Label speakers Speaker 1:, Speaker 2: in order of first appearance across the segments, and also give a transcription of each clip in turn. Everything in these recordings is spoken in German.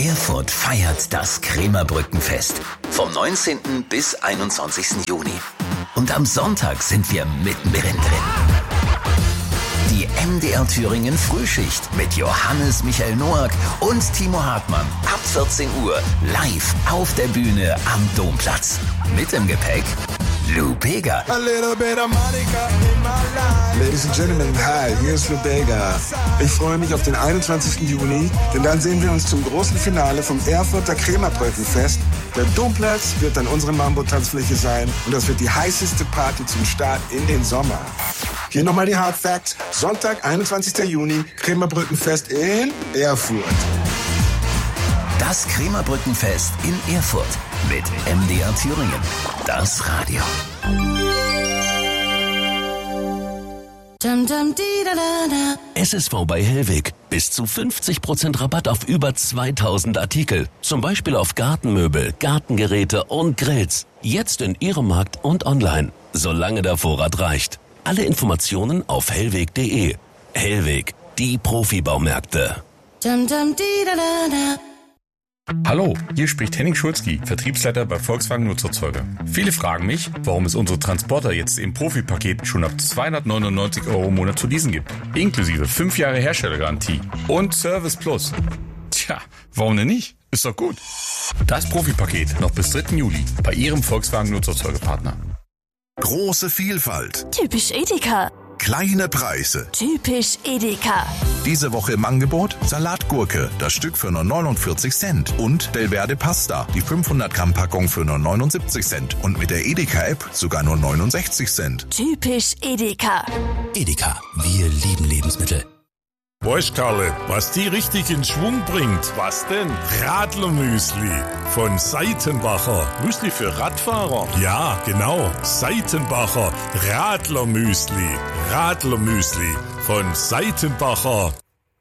Speaker 1: Erfurt feiert das Krämerbrückenfest vom 19. bis 21. Juni. Und am Sonntag sind wir mittendrin drin. Die MDR Thüringen Frühschicht mit Johannes Michael Noack und Timo Hartmann ab 14 Uhr live auf der Bühne am Domplatz. Mit im Gepäck Lou Bega.
Speaker 2: Ladies and Gentlemen, hi, hier ist Lou Bega. Ich freue mich auf den 21. Juni, denn dann sehen wir uns zum großen Finale vom Erfurter Krämerbrückenfest. Der Domplatz wird dann unsere Mambo-Tanzfläche sein und das wird die heißeste Party zum Start in den Sommer. Hier nochmal die Hard Facts. Sonntag, 21. Juni, Krämerbrückenfest in Erfurt.
Speaker 1: Das Krämerbrückenfest in Erfurt mit MDR Thüringen. Das Radio. SSV bei Hellweg. Bis zu 50% Rabatt auf über 2000 Artikel. Zum Beispiel auf Gartenmöbel, Gartengeräte und Grills. Jetzt in Ihrem Markt und online. Solange der Vorrat reicht. Alle Informationen auf hellweg.de. Hellweg, die Profibaumärkte.
Speaker 3: Hallo, hier spricht Henning Schulzki, Vertriebsleiter bei Volkswagen Nutzerzeuger. Viele fragen mich, warum es unsere Transporter jetzt im Profipaket schon ab 299 € im Monat zu leasen gibt. Inklusive 5 Jahre Herstellergarantie und Service Plus. Tja, warum denn nicht? Ist doch gut. Das Profipaket noch bis 3. Juli bei Ihrem Volkswagen Nutzerzeugerpartner.
Speaker 4: Große Vielfalt.
Speaker 5: Typisch Edeka.
Speaker 4: Kleine Preise.
Speaker 5: Typisch Edeka.
Speaker 4: Diese Woche im Angebot Salatgurke, das Stück für nur 49 Cent. Und Belverde Pasta, die 500 Gramm Packung für nur 79 Cent. Und mit der Edeka-App sogar nur 69 Cent.
Speaker 5: Typisch Edeka.
Speaker 1: Edeka, wir lieben Lebensmittel.
Speaker 6: Weißt Karle, was die richtig in Schwung bringt? Was denn? Radlermüsli von Seitenbacher. Müsli für Radfahrer? Ja, genau. Seitenbacher Radlermüsli. Radlermüsli von Seitenbacher.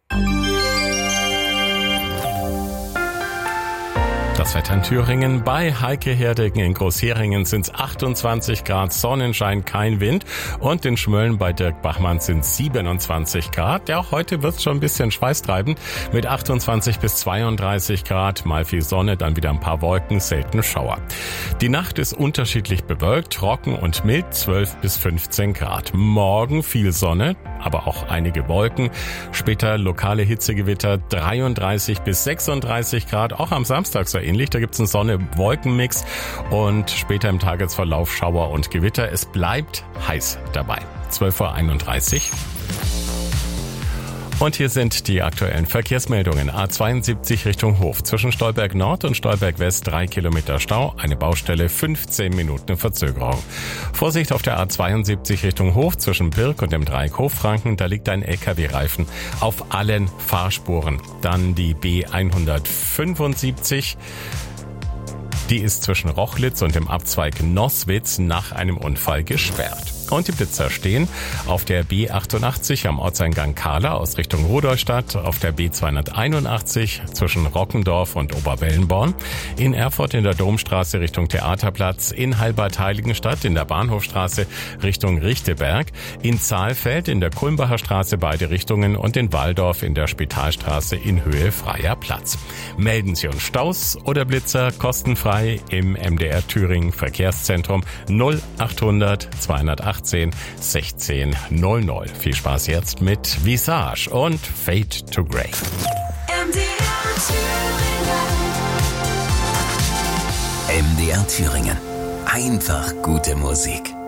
Speaker 7: Das Wetter in Thüringen bei Heike Herdegen in Großheringen sind es 28 Grad, Sonnenschein, kein Wind. Und in Schmölln bei Dirk Bachmann sind 27 Grad. Ja, auch heute wird es schon ein bisschen schweißtreibend mit 28 bis 32 Grad. Mal viel Sonne, dann wieder ein paar Wolken, selten Schauer. Die Nacht ist unterschiedlich bewölkt, trocken und mild, 12 bis 15 Grad. Morgen viel Sonne, aber auch einige Wolken. Später lokale Hitzegewitter, 33 bis 36 Grad. Auch am Samstag so ähnlich. Da gibt's einen Sonne-Wolken-Mix und später im Tagesverlauf Schauer und Gewitter. Es bleibt heiß dabei. 12:31 Uhr. Und hier sind die aktuellen Verkehrsmeldungen. A72 Richtung Hof. Zwischen Stolberg Nord und Stolberg West 3 Kilometer Stau. Eine Baustelle, 15 Minuten Verzögerung. Vorsicht auf der A72 Richtung Hof zwischen Birk und dem Dreieck Hoffranken. Da liegt ein LKW-Reifen auf allen Fahrspuren. Dann die B175. Die ist zwischen Rochlitz und dem Abzweig Nosswitz nach einem Unfall gesperrt. Und die Blitzer stehen auf der B88 am Ortseingang Kahla aus Richtung Rudolstadt, auf der B281 zwischen Rockendorf und Oberwellenborn, in Erfurt in der Domstraße Richtung Theaterplatz, in Halbert-Heiligenstadt in der Bahnhofstraße Richtung Richteberg, in Zahlfeld in der Kulmbacher Straße beide Richtungen und in Walldorf in der Spitalstraße in Höhe Freier Platz. Melden Sie uns Staus oder Blitzer kostenfrei im MDR Thüringen Verkehrszentrum 0800 218 1600. Viel Spaß jetzt mit Visage und Fade to Grey.
Speaker 1: MDR Thüringen. Einfach gute Musik.